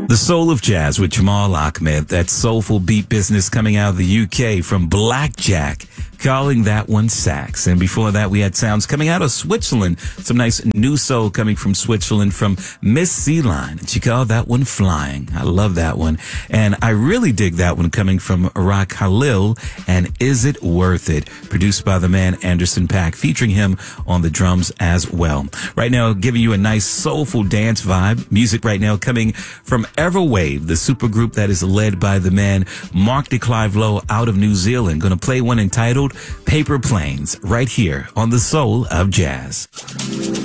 The Soul of Jazz with Jamal Ahmed. That soulful beat business coming out of the UK from Blackjack, calling that one sax. And before that, we had sounds coming out of Switzerland. Some nice new soul coming from Switzerland from Miss Sea-Line. She called that one Flying. I love that one. And I really dig that one coming from Iraq Khalil and Is It Worth It? Produced by the man Anderson .Paak, featuring him on the drums as well. Right now, giving you a nice soulful dance vibe. Music right now coming from Everwave, the supergroup that is led by the man Mark de Clive Lowe out of New Zealand. Going to play one entitled Paper Planes right here on The Soul of Jazz.